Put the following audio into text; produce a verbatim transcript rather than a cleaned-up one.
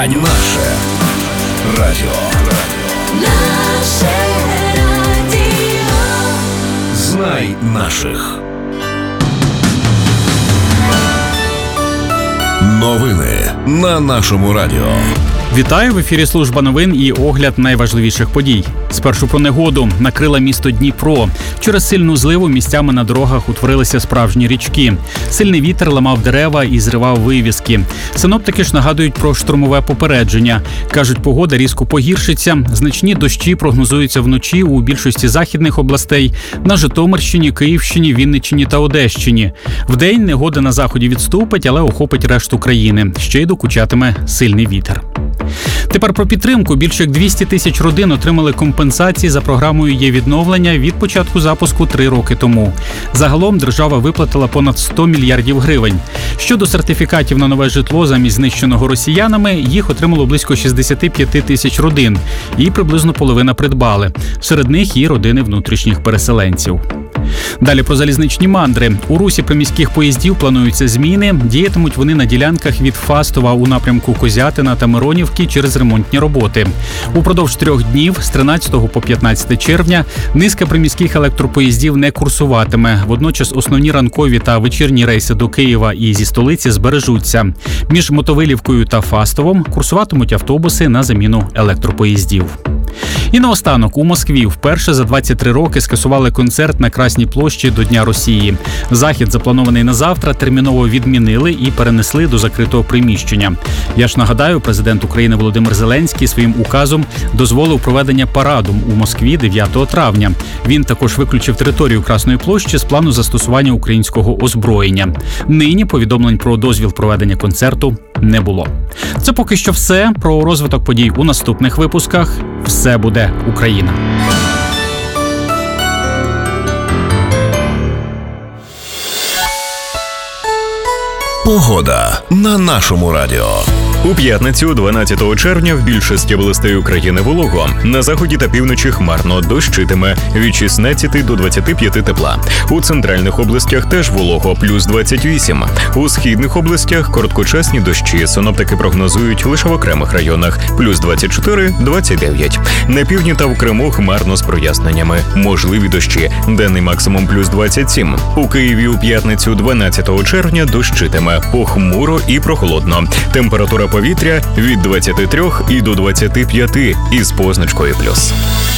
радіо. Наше радіо. Наше радіо. Знай наших. Новини на нашому радіо. Вітаю, в ефірі служба новин і огляд найважливіших подій. Спершу про негоду. Накрила місто Дніпро. Через сильну зливу місцями на дорогах утворилися справжні річки. Сильний вітер ламав дерева і зривав вивіски. Синоптики ж нагадують про штормове попередження. Кажуть, погода різко погіршиться. Значні дощі прогнозуються вночі у більшості західних областей – на Житомирщині, Київщині, Вінниччині та Одещині. Вдень негода на заході відступить, але охопить решту країни. Ще й докучатиме сильний вітер. Тепер про підтримку. Більше як двісті тисяч родин отримали компенсації за програмою «Є-відновлення» від початку запуску три роки тому. Загалом держава виплатила понад сто мільярдів гривень. Щодо сертифікатів на нове житло замість знищеного росіянами, їх отримало близько шістдесят п'ять тисяч родин. І приблизно половина придбали. Серед них і родини внутрішніх переселенців. Далі про залізничні мандри. У русі приміських поїздів плануються зміни. Діятимуть вони на ділянках від Фастова у напрямку Козятина та Миронівки через ремонтні роботи. Упродовж трьох днів, з тринадцятого по п'ятнадцяте червня, низка приміських електропоїздів не курсуватиме. Водночас основні ранкові та вечірні рейси до Києва і зі столиці збережуться. Між Мотовилівкою та Фастовом курсуватимуть автобуси на заміну електропоїздів. І наостанок, у Москві вперше за двадцять три роки скасували концерт на Красній площі до Дня Росії. Захід, запланований на завтра, терміново відмінили і перенесли до закритого приміщення. Я ж нагадаю, президент України Володимир Зеленський своїм указом дозволив проведення параду у Москві дев'ятого травня. Він також виключив територію Красної площі з плану застосування українського озброєння. Нині повідомлень про дозвіл проведення концерту не було. Це поки що все. Про розвиток подій у наступних випусках. Все буде Україна. Погода на нашому радіо. У п'ятницю, дванадцятого червня, в більшості областей України волого. На заході та півночі хмарно, дощитиме від шістнадцяти до двадцяти п'яти тепла. У центральних областях теж волого, плюс двадцять вісім. У східних областях короткочасні дощі. Синоптики прогнозують лише в окремих районах, плюс двадцять чотири - двадцять дев'ять. На півдні та в Криму хмарно з проясненнями. Можливі дощі. Денний максимум плюс двадцять сім. У Києві у п'ятницю, дванадцятого червня, дощитиме. Похмуро і прохолодно. Температура повітря від двадцяти трьох і до двадцяти п'яти із позначкою плюс.